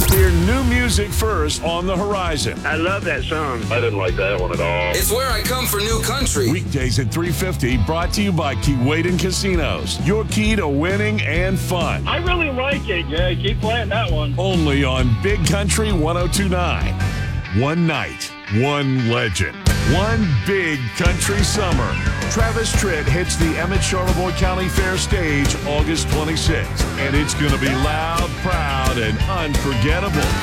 Hear new music first on the horizon. I love that song. I didn't like that one at all. It's where I come for new country. Weekdays at 3:50, brought to you by Keewaydin Casinos. Your key to winning and fun. I really like it. Yeah, keep playing that one. Only on Big Country 102.9. One night, one legend, one big country summer. Travis Tritt hits the Emmett Charlevoix County Fair stage August 26th. And it's going to be loud, proud, and unforgettable.